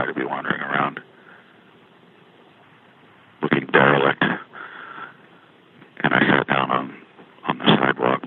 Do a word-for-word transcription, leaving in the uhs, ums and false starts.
guy to be wandering around looking derelict. And I sat down on, on the sidewalk